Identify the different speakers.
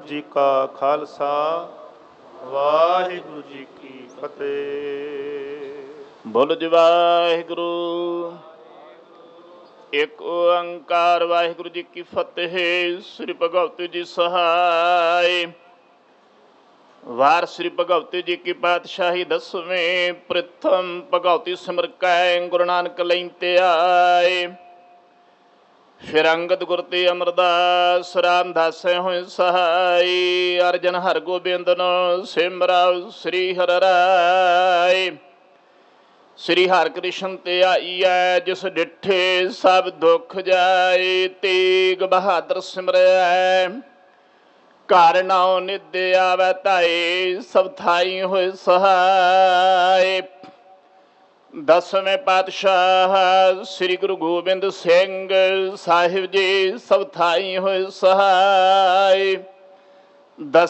Speaker 1: ਜੀ ਕਾ ਖਾਲਸਾ ਵਾਹਿਗੁਰੂ ਜੀ ਕੀ ਫਤਿਹ।
Speaker 2: ਬੋਲੋ ਜੀ ਵਾਹਿਗੁਰੂ। ਇੱਕ ਓੰਕਾਰ ਵਾਹਿਗੁਰੂ ਜੀ ਕੀ ਫਤਿਹ। ਸ੍ਰੀ ਭਗਵਤੀ ਜੀ ਸਹਾਇ। ਵਾਰ ਸ੍ਰੀ ਭਗਵਤੀ ਜੀ ਕੀ ਪਾਤਸ਼ਾਹੀ ਦਸਵੇਂ। ਪ੍ਰਥਮ ਭਗਵਤੀ ਸਿਮਰ ਕੈ ਗੁਰੂ ਨਾਨਕ ਲੈਂਤੇ ਆਏ। ਫਿਰ ਅੰਗਦ ਗੁਰ ਤੇ ਅਮਰਦਾਸ ਰਾਮਦਾਸੈ ਹੋਏ ਸਹਾਈ। ਅਰਜਨ ਹਰ ਗੋਬਿੰਦ ਨ ਸਿਮਰਉ ਸ੍ਰੀ ਹਰਿ ਰਾਇ। ਸ੍ਰੀ ਹਰਿ ਕ੍ਰਿਸ਼ਨ ਤੇ ਆਈਐ ਜਿਸ ਡਿਠੇ ਸਭ ਦੁੱਖ ਜਾਏ। ਤੇਗ ਬਹਾਦਰ ਸਿਮਰੈ ਘਰ ਨਾਉ ਨਿਧ ਆਵੈ ਧਾਏ। ਸਭ ਥਾਈ ਹੋਏ ਸਹਾਇ। ਦਸਵੇਂ ਪਾਤਸ਼ਾਹ ਸ੍ਰੀ ਗੁਰੂ ਗੋਬਿੰਦ ਸਿੰਘ ਸਾਹਿਬ ਜੀ ਸਭ ਥਾਈ ਹੋਏ ਸਹਾਇ।